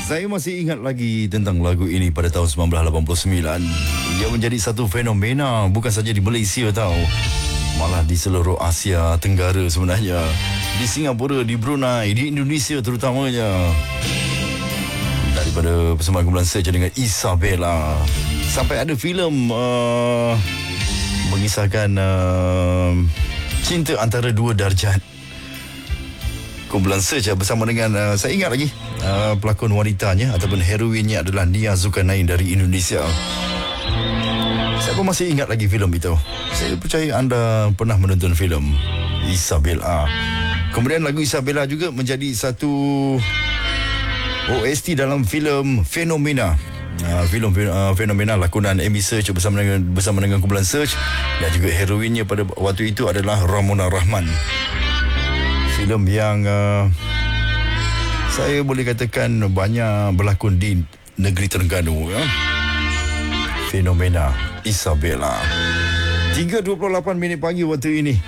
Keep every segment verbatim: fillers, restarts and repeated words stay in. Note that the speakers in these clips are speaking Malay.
Saya masih ingat lagi tentang lagu ini pada tahun sembilan belas lapan puluh sembilan. Ia menjadi satu fenomena bukan saja di Malaysia tau, malah di seluruh Asia Tenggara sebenarnya. Di Singapura, di Brunei, di Indonesia terutamanya. Daripada persembahan kumpulan Search dengan Isabella, sampai ada filem uh, mengisahkan uh, cinta antara dua darjat. Kumpulan Search bersama dengan uh, saya ingat lagi uh, pelakon wanitanya ataupun heroinnya adalah Nia Zulkarnain dari Indonesia. Saya pun masih ingat lagi filem itu. Saya percaya anda pernah menonton filem Isabella. Kemudian lagu Isabella juga menjadi satu O S T dalam filem Fenomena. Uh, filem uh, Fenomena lakonan Amy Search bersama dengan bersama dengan kumpulan Search, dan juga heroinnya pada waktu itu adalah Ramona Rahman. Filem yang uh, saya boleh katakan banyak berlakon di negeri Terengganu, ya. Fenomena Isabella. tiga dua puluh lapan minit pagi waktu ini.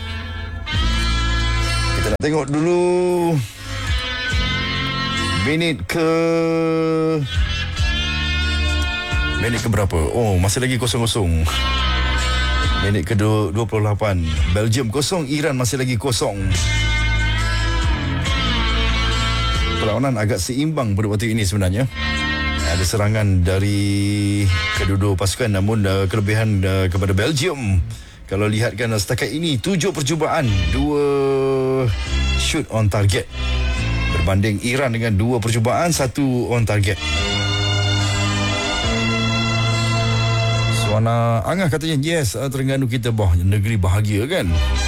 Kita nak tengok dulu minit ke minit ke berapa? Oh, masih lagi kosong kosong. Minit ke dua puluh lapan. Belgium kosong, Iran masih lagi kosong. Perlawanan agak seimbang pada waktu ini sebenarnya. Ada serangan dari kedua-dua pasukan, namun uh, kelebihan uh, kepada Belgium. Kalau lihatkan uh, setakat ini tujuh percubaan, dua shoot on target, berbanding Iran dengan dua percubaan, satu on target. Suana Angah katanya, yes, uh, Terengganu kita bah, negeri bahagia kan.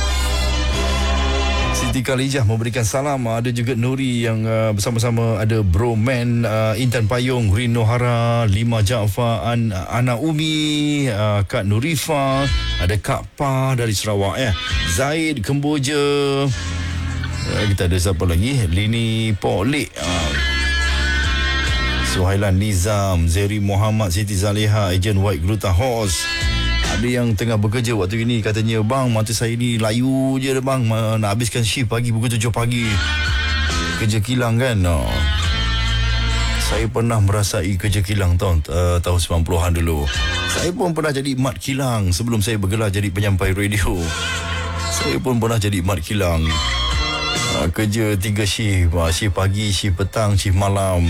Siti Khalijah memberikan salam. Ada juga Nuri yang uh, bersama-sama. Ada Bro Man, uh, Intan Payung, Rino Hara, Lima Jaafar, An, Ana Umi, uh, Kak Nurifa, ada Kak Pa dari Sarawak, ya. Zaid Kemboja, uh, kita ada siapa lagi, Lini Polik, uh, Suhailan Nizam, Zeri Muhammad, Siti Zaleha, Ejen White Gruta Horse. Ada yang tengah bekerja waktu ini, katanya, bang, mata saya ni layu je dah bang, nak habiskan shift pagi pukul tujuh pagi. Kerja kilang kan. Oh. Saya pernah merasai kerja kilang tahun uh, tahun sembilan puluhan dulu. Saya pun pernah jadi mat kilang sebelum saya bergelar jadi penyampai radio. Saya pun pernah jadi mat kilang. Uh, kerja tiga shift, uh, shift pagi, shift petang, shift malam.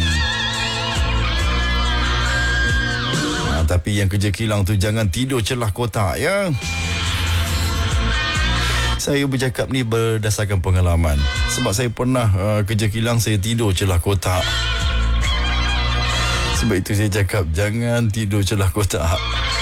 Tapi yang kerja kilang tu jangan tidur celah kotak, ya. Saya bercakap ni berdasarkan pengalaman. Sebab saya pernah uh, kerja kilang, saya tidur celah kotak. Sebab itu saya cakap jangan tidur celah kotak.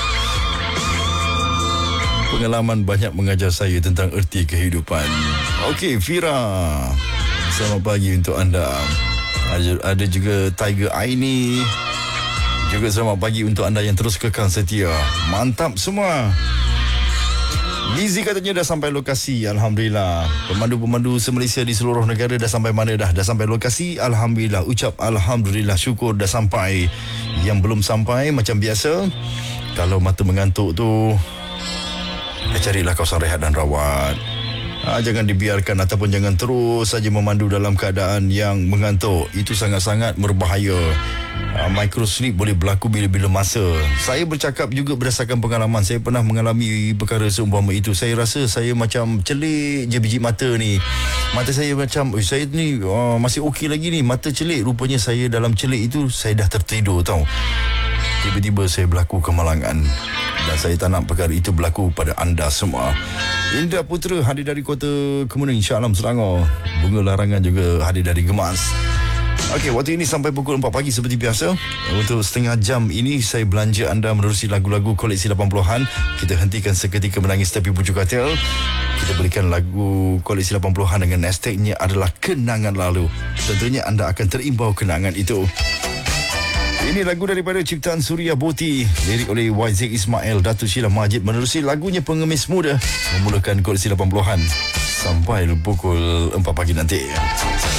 Pengalaman banyak mengajar saya tentang erti kehidupan. Okey, Fira, selamat pagi untuk anda. Ada, ada juga Tiger Aini. Juga selamat pagi untuk anda yang terus kekal setia. Mantap semua. Lizzie katanya dah sampai lokasi. Alhamdulillah. Pemandu-pemandu se-Malaysia di seluruh negara dah sampai mana dah? Dah sampai lokasi. Alhamdulillah. Ucap Alhamdulillah. Syukur dah sampai. Yang belum sampai macam biasa, kalau mata mengantuk tu, carilah kawasan rehat dan rawat. Ha, jangan dibiarkan ataupun jangan terus saja memandu dalam keadaan yang mengantuk. Itu sangat-sangat berbahaya. Uh, micro sleep boleh berlaku bila-bila masa. Saya bercakap juga berdasarkan pengalaman. Saya pernah mengalami perkara seumpama itu. Saya rasa saya macam celik je biji mata ni. Mata saya macam, oh, saya ni uh, masih okey lagi ni, mata celik. Rupanya saya dalam celik itu saya dah tertidur tau. Tiba-tiba saya berlaku kemalangan. Dan saya tak nak perkara itu berlaku pada anda semua. Indra Putra hadir dari Kota Kemuning, Shah Alam, Selangor. Bunga Larangan juga hadir dari Gemas. Okey, waktu ini sampai pukul empat pagi seperti biasa. Untuk setengah jam ini saya belanja anda menerusi lagu-lagu koleksi lapan puluhan. Kita hentikan seketika menangis tepi pucuk katil. Kita berikan lagu koleksi lapan puluhan dengan hashtagnya adalah Kenangan Lalu. Tentunya anda akan terimbau kenangan itu. Ini lagu daripada ciptaan Surya Boti, lirik oleh Y Z Ismail, Datuk Sheila Majid, menerusi lagunya Pengemis Muda, memulakan koleksi lapan puluhan sampai pukul empat pagi nanti.